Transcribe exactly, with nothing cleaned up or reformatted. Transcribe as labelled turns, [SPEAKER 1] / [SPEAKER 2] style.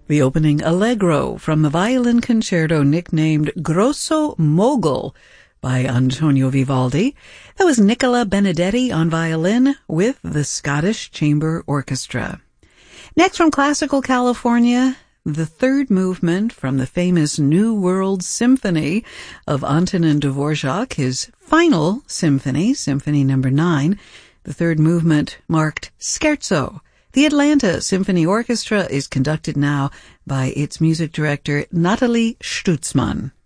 [SPEAKER 1] The opening Allegro from the violin concerto nicknamed Grosso Mogul by Antonio Vivaldi. That was Nicola Benedetti on violin with the Scottish Chamber Orchestra. Next from classical California, the third movement from the famous New World Symphony of Antonin Dvorak, his final symphony, Symphony Number nine. The third movement marked Scherzo. The Atlanta Symphony Orchestra is conducted now by its music director, Nathalie Stutzmann.